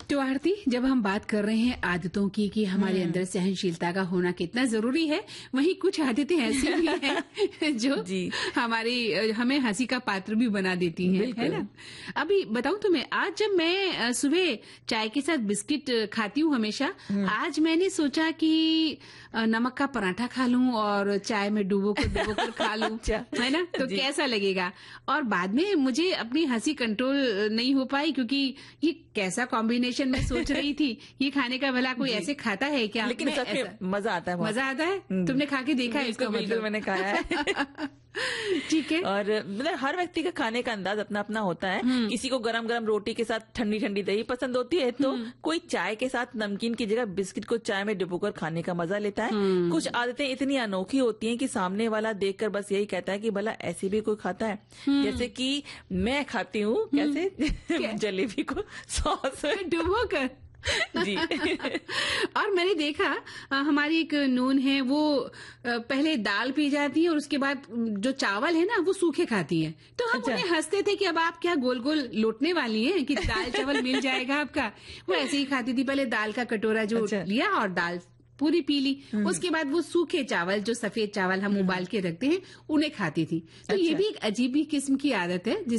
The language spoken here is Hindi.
तो आरती, जब हम बात कर रहे हैं आदतों की कि हमारे अंदर सहनशीलता का होना कितना जरूरी है, वहीं कुछ आदतें ऐसी भी हैं जो हमें हंसी का पात्र भी बना देती हैं, है ना? अभी बताऊं तुम्हें, आज जब मैं सुबह चाय के साथ बिस्किट खाती हूँ हमेशा, आज मैंने सोचा कि नमक का पराठा खा लूं और चाय में डुबो कर खा लूं, है ना? तो कैसा लगेगा? और बाद में मुझे अपनी हंसी कंट्रोल नहीं हो पाई, क्योंकि ये कैसा कॉम्बिनेशन मैं सोच रही थी, ये खाने का भला कोई ऐसे खाता है क्या? लेकिन मजा आता है, मजा आता है। तुमने खा के देखा है इसका मतलब? मैंने खाया है। ठीक है। और मतलब हर व्यक्ति का खाने का अंदाज अपना अपना होता है। किसी को गरम गरम रोटी के साथ ठंडी ठंडी दही पसंद होती है, तो कोई चाय के साथ नमकीन की जगह बिस्किट को चाय में डुबोकर खाने का मजा लेता है। कुछ आदतें इतनी अनोखी होती हैं कि सामने वाला देखकर बस यही कहता है कि भला ऐसे भी कोई खाता है। जैसे कि मैं खाती हूँ कैसे जलेबी को सॉस में डुबोकर। जी। और मैंने देखा, हमारी एक नून है, वो पहले दाल पी जाती है और उसके बाद जो चावल है ना, वो सूखे खाती है। तो हम उन्हें हंसते थे कि अब आप क्या गोल गोल लौटने वाली हैं कि दाल चावल मिल जाएगा आपका। वो ऐसे ही खाती थी, पहले दाल का कटोरा जो लिया और दाल पूरी पी ली, उसके बाद वो सूखे चावल, जो सफेद चावल हम उबाल के रखते हैं, उन्हें खाती थी। तो ये भी एक अजीब ही किस्म की आदत है